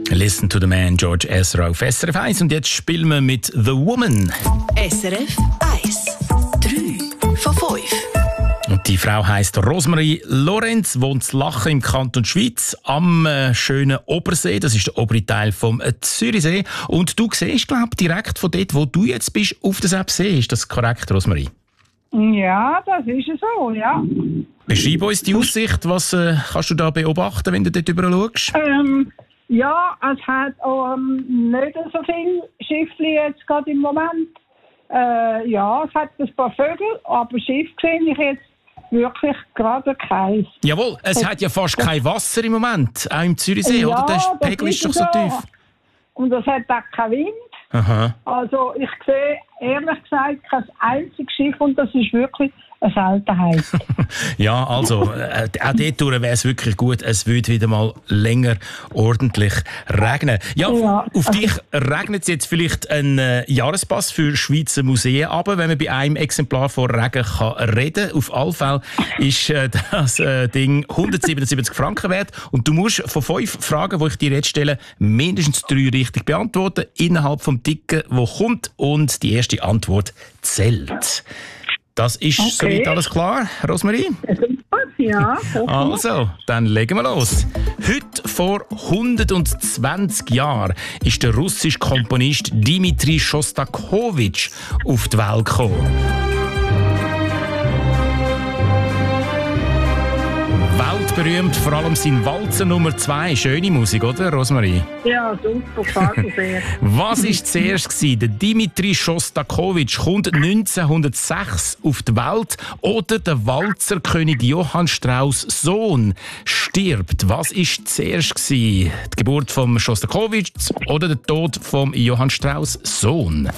Listen to the Man, George Ezra auf SRF 1. Und jetzt spielen wir mit The Woman. SRF 1. 3 von 5. Und die Frau heisst Rosemarie Lorenz, wohnt in Lachen im Kanton Schweiz am schönen Obersee. Das ist der obere Teil vom Zürichsee. Und du siehst, glaube ich, direkt von dort, wo du jetzt bist, auf den See. Ist das korrekt, Rosemarie? Ja, das ist so, ja. Beschreib uns die Aussicht. Was kannst du da beobachten, wenn du dort drüber schaust? Ja, es hat auch nicht so viele Schiffli jetzt gerade im Moment. Ja, es hat ein paar Vögel, aber Schiff sehe ich jetzt wirklich gerade keins. Jawohl, es hat ja fast kein Wasser im Moment, auch im Zürichsee, oder? Der Pegel ist doch so tief. Und es hat auch keinen Wind. Aha. Also ich sehe ehrlich gesagt kein einziges Schiff und das ist wirklich eine Seltenheit. Ja, also auch dort wäre es wirklich gut, es würde wieder mal länger ordentlich regnen. Ja, auf dich regnet es jetzt vielleicht ein Jahrespass für Schweizer Museen aber wenn man bei einem Exemplar von Regen kann reden. Auf alle Fälle ist das Ding 177 Franken wert und du musst von 5 Fragen, die ich dir jetzt stelle, mindestens 3 richtig beantworten, innerhalb vom Ticken, wo kommt, und die erste Antwort zählt. Das ist soweit alles klar, Rosemarie? Ja. Also, dann legen wir los. Heute vor 120 Jahren ist der russische Komponist Dmitri Schostakowitsch auf die Welt gekommen. Weltberühmt, vor allem sein Walzer Nummer 2. Schöne Musik, oder, Rosemarie? Ja, super, gefällt mir sehr. Was war zuerst? Der Dmitri Schostakowitsch kommt 1906 auf die Welt oder der Walzerkönig Johann Strauss' Sohn stirbt? Was war zuerst? Die Geburt von Schostakowitsch oder der Tod von Johann Strauss' Sohn?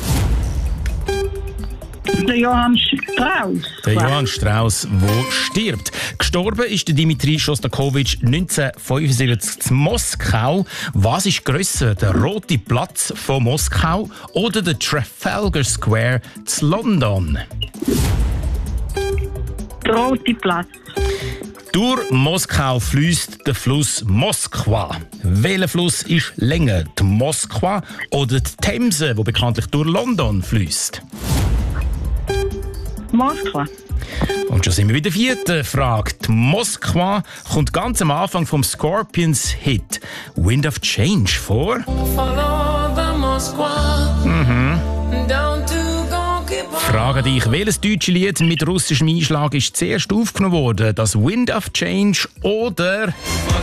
Der Johann Strauss. Der Johann Strauss, der stirbt. Gestorben ist der Dmitri Schostakowitsch 1975 in Moskau. Was ist grösser, der Rote Platz von Moskau oder der Trafalgar Square in London? Der Rote Platz. Durch Moskau fließt der Fluss Moskwa. Welcher Fluss ist länger, die Moskwa oder die Themse, die bekanntlich durch London fließt? Moskwa. Und schon sind wir bei der 4. Frage. Die Moskwa kommt ganz am Anfang vom Scorpions-Hit Wind of Change vor. Frage dich, welches deutsche Lied mit russischem Einschlag ist zuerst aufgenommen worden? Das Wind of Change oder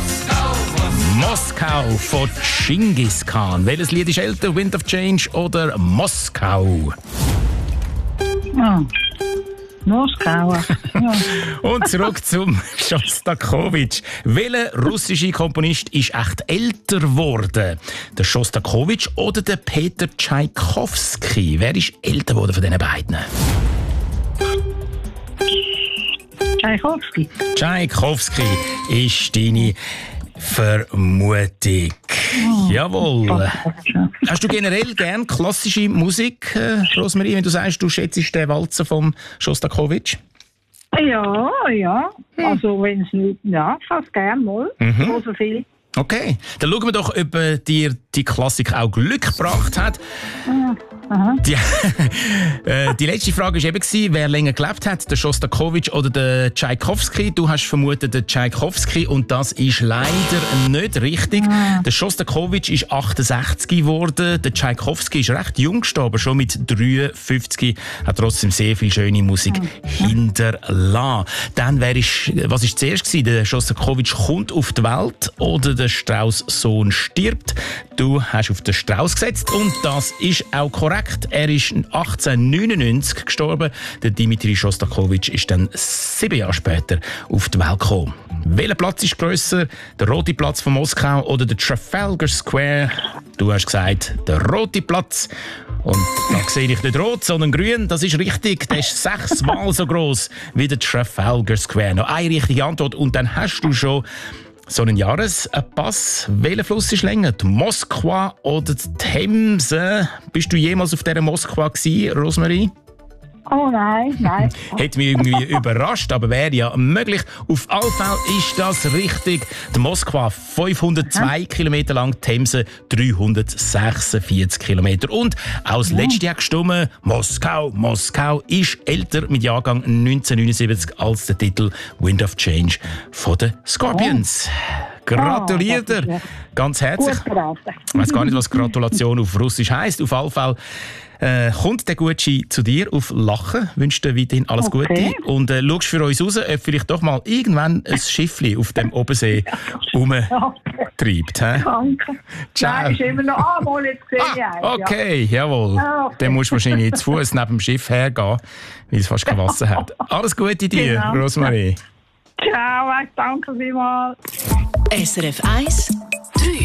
Moskau von Genghis Khan? Welches Lied ist älter, Wind of Change oder Moskau? Ja. Moskau. Ja. Und zurück zum Schostakowitsch. Welcher russische Komponist ist echt älter geworden? Der Schostakowitsch oder der Peter Tschaikowski? Wer ist älter geworden von diesen beiden? Tschaikowski. Tschaikowski ist deine Vermutung. Jawohl. Hast du generell gern klassische Musik, Rosemarie, wenn du sagst, du schätzt den Walzer vom Schostakowitsch? Ja. Also wenn es nicht, ja, ich kann es gerne mal. So viel. Okay, dann schauen wir doch, ob dir die Klassik auch Glück gebracht hat. Die letzte Frage war eben, wer länger gelebt hat, der Schostakowitsch oder der Tschaikowski. Du hast vermutet den Tschaikowski und das ist leider nicht richtig. Der Schostakowitsch ist 68 geworden, der Tschaikowski ist recht jung gestorben, schon mit 53, hat trotzdem sehr viel schöne Musik hinterlassen. Dann was ist zuerst gewesen? Der Schostakowitsch kommt auf die Welt oder der Strauss' Sohn stirbt? Du hast auf den Strauss gesetzt und das ist auch korrekt. Er ist 1899 gestorben. Der Dmitri Schostakowitsch ist dann 7 Jahre später auf die Welt gekommen. Welcher Platz ist grösser? Der Rote Platz von Moskau oder der Trafalgar Square? Du hast gesagt, der Rote Platz. Und da sehe ich nicht rot, sondern grün. Das ist richtig. Der ist 6-mal so gross wie der Trafalgar Square. Noch eine richtige Antwort und dann hast du schon so einen Jahrespass. Welcher Fluss ist länger? Die Moskwa oder die Themse? Bist du jemals auf dieser Moskwa gewesen, Rosemarie? Oh nein. Hätte mich irgendwie überrascht, aber wäre ja möglich. Auf alle Fälle ist das richtig. Die Moskwa 502 Kilometer lang, die Themse 346 Kilometer. Und auch das letzte Jahr gestimmt, Moskau ist älter mit Jahrgang 1979 als der Titel Wind of Change von den Scorpions. Gratuliert dir ganz herzlich. Ich weiß gar nicht, was Gratulation auf Russisch heisst. Auf alle Fälle kommt der Gucci zu dir auf Lachen. Wünsche dir weiterhin alles Gute. Und schaust für uns raus, ob vielleicht doch mal irgendwann ein Schiffli auf dem Obensee rumtreibt. Danke. Ciao. Nein, ist immer noch einmal jetzt gesehen. Okay, jawohl. Dann musst du wahrscheinlich zu Fuß neben dem Schiff hergehen, weil es fast kein Wasser hat. Alles Gute dir, Rosmarie. Ciao, danke vielmals. SRF 1